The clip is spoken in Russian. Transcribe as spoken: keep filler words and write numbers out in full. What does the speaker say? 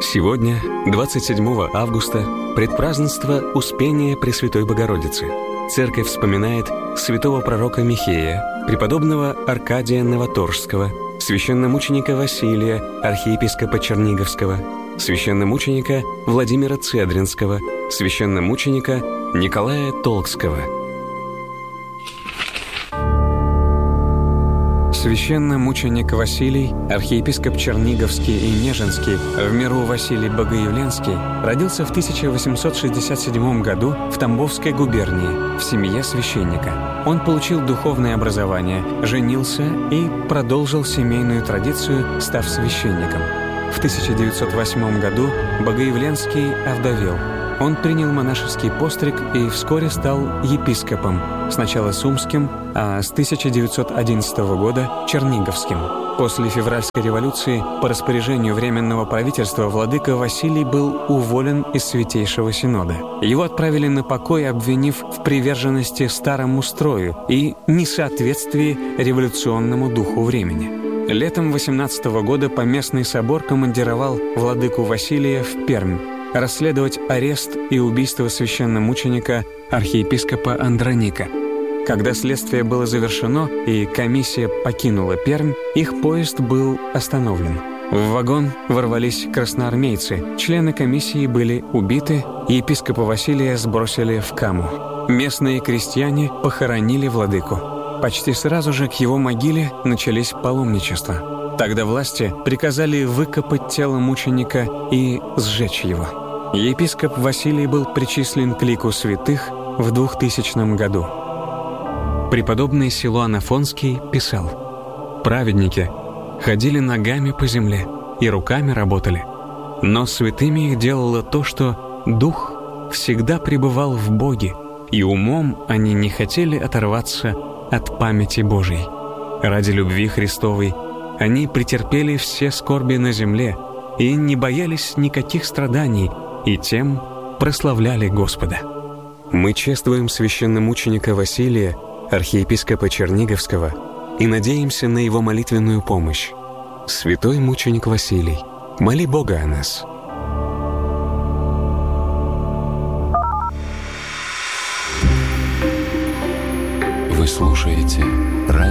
Сегодня, двадцать седьмого августа, предпразднество Успения Пресвятой Богородицы. Церковь вспоминает святого пророка Михея, преподобного Аркадия Новоторжского, священномученика Василия, архиепископа Черниговского, священномученика Владимира Цедринского, священномученика Николая Толкского. Священномученик Василий, архиепископ Черниговский и Нежинский, в миру Василий Богоявленский, родился в тысяча восемьсот шестьдесят седьмом году в Тамбовской губернии в семье священника. Он получил духовное образование, женился и продолжил семейную традицию, став священником. В тысяча девятьсот восьмом году Богоявленский овдовел. Он принял монашеский постриг и вскоре стал епископом, сначала сумским, а с тысяча девятьсот одиннадцатого года черниговским. После февральской революции по распоряжению Временного правительства владыка Василий был уволен из Святейшего Синода. Его отправили на покой, обвинив в приверженности старому строю и несоответствии революционному духу времени. Летом восемнадцатого года Поместный собор командировал владыку Василия в Пермь расследовать арест и убийство священномученика архиепископа Андроника. Когда следствие было завершено и комиссия покинула Пермь, их поезд был остановлен. В вагон ворвались красноармейцы. Члены комиссии были убиты, и епископа Василия сбросили в Каму. Местные крестьяне похоронили владыку. Почти сразу же к его могиле начались паломничества. Тогда власти приказали выкопать тело мученика и сжечь его. Епископ Василий был причислен к лику святых в двухтысячном году. Преподобный Силуан Афонский писал: «Праведники ходили ногами по земле и руками работали, но святыми их делало то, что Дух всегда пребывал в Боге, и умом они не хотели оторваться от памяти Божией. Ради любви Христовой они претерпели все скорби на земле и не боялись никаких страданий, и тем прославляли Господа». Мы чествуем священномученика Василия, архиепископа Черниговского, и надеемся на его молитвенную помощь. Святой мученик Василий, моли Бога о нас. Вы слушаете радио